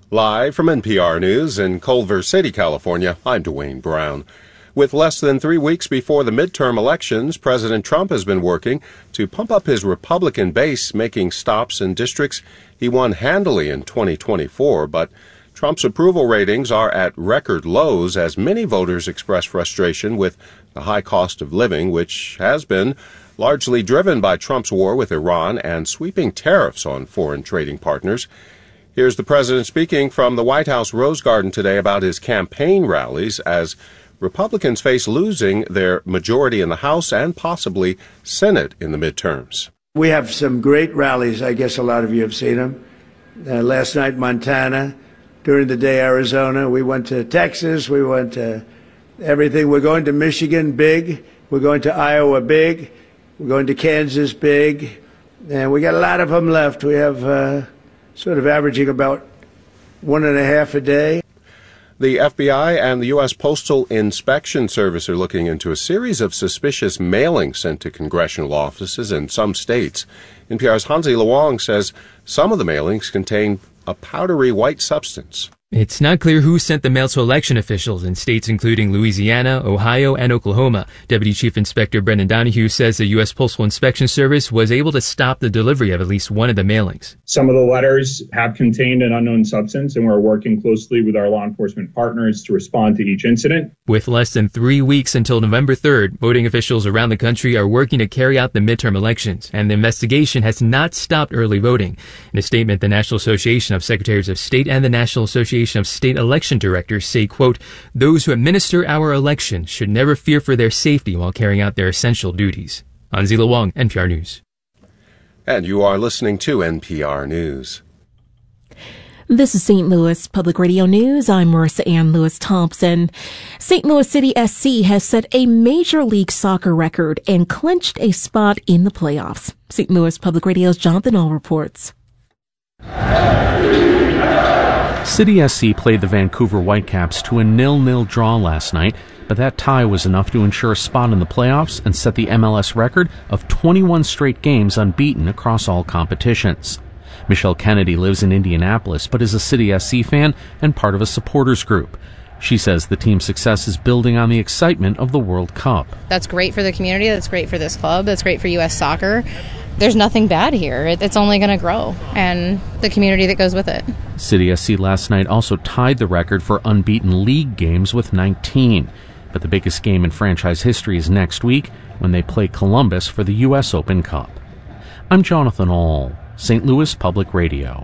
Live from NPR News in Culver City, California, I'm Dwayne Brown. With less than 3 weeks before the midterm elections, President Trump has been working to pump up his Republican base, making stops in districts he won handily in 2024. But Trump's approval ratings are at record lows as many voters express frustration with the high cost of living, which has been largely driven by Trump's war with Iran and sweeping tariffs on foreign trading partners. Here's the president speaking from the White House Rose Garden today about his campaign rallies as Republicans face losing their majority in the House and possibly Senate in the midterms. We have some great rallies. I guess a lot of you have seen them. Last night, Montana. During the day, Arizona. We went to Texas. We went to everything. We're going to Michigan, big. We're going to Iowa, big. We're going to Kansas, big. And we got a lot of them left. We have sort of averaging about 1.5 a day. The FBI and the U.S. Postal Inspection Service are looking into a series of suspicious mailings sent to congressional offices in some states. NPR's Hansi Luong says some of the mailings contain a powdery white substance. It's not clear who sent the mail to election officials in states including Louisiana, Ohio, and Oklahoma. Deputy Chief Inspector Brendan Donahue says the U.S. Postal Inspection Service was able to stop the delivery of at least one of the mailings. Some of the letters have contained an unknown substance, and we're working closely with our law enforcement partners to respond to each incident. With less than 3 weeks until November 3rd, voting officials around the country are working to carry out the midterm elections, and the investigation has not stopped early voting. In a statement, the National Association of Secretaries of State and the National Association of State Election Directors say, quote, "Those who administer our election should never fear for their safety while carrying out their essential duties." Hansi Luong, NPR News. And you are listening to NPR News. This is St. Louis Public Radio News. I'm Marissa Ann Lewis-Thompson. St. Louis City SC has set a Major League Soccer record and clinched a spot in the playoffs. St. Louis Public Radio's Jonathan All reports. City SC played the Vancouver Whitecaps to a 0-0 draw last night, but that tie was enough to ensure a spot in the playoffs and set the MLS record of 21 straight games unbeaten across all competitions. Michelle Kennedy lives in Indianapolis, but is a City SC fan and part of a supporters group. She says the team's success is building on the excitement of the World Cup. That's great for the community. That's great for this club. That's great for U.S. soccer. There's nothing bad here. It's only going to grow, and the community that goes with it. City SC last night also tied the record for unbeaten league games with 19. But the biggest game in franchise history is next week when they play Columbus for the U.S. Open Cup. I'm Jonathan All, St. Louis Public Radio.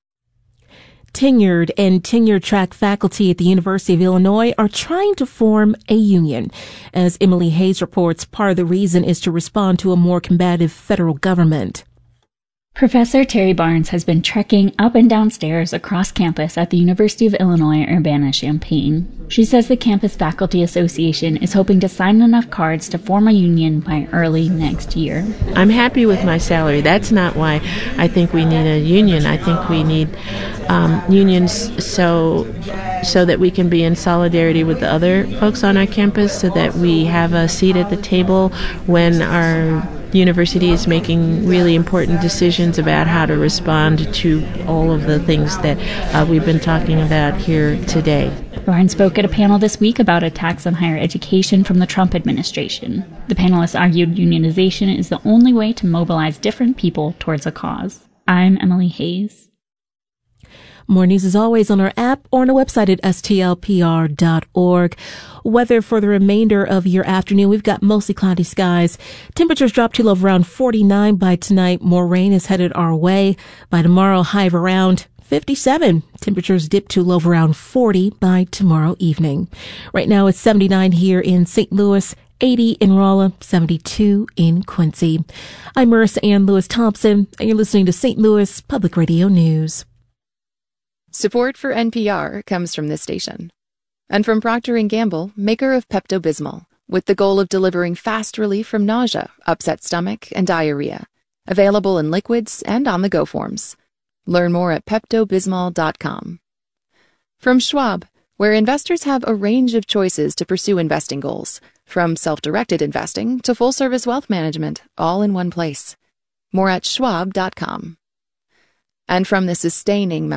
Tenured and tenure-track faculty at the University of Illinois are trying to form a union. As Emily Hayes reports, part of the reason is to respond to a more combative federal government. Professor Terry Barnes has been trekking up and down stairs across campus at the University of Illinois Urbana-Champaign. She says the Campus Faculty Association is hoping to sign enough cards to form a union by early next year. I'm happy with my salary. That's not why I think we need a union. I think we need unions so that we can be in solidarity with the other folks on our campus, so that we have a seat at the table when our university is making really important decisions about how to respond to all of the things that we've been talking about here today. Barnes spoke at a panel this week about attacks on higher education from the Trump administration. The panelists argued unionization is the only way to mobilize different people towards a cause. I'm Emily Hayes. More news as always on our app or on our website at stlpr.org. Weather for the remainder of your afternoon. We've got mostly cloudy skies. Temperatures drop to low of around 49 by tonight. More rain is headed our way. By tomorrow, high of around 57. Temperatures dip to low of around 40 by tomorrow evening. Right now it's 79 here in St. Louis, 80 in Rolla, 72 in Quincy. I'm Marissa Ann Lewis-Thompson, and you're listening to St. Louis Public Radio News. Support for NPR comes from this station and from Procter & Gamble, maker of Pepto-Bismol, with the goal of delivering fast relief from nausea, upset stomach, and diarrhea. Available in liquids and on-the-go forms. Learn more at PeptoBismol.com. From Schwab, where investors have a range of choices to pursue investing goals, from self-directed investing to full-service wealth management, all in one place. More at Schwab.com. And from the sustaining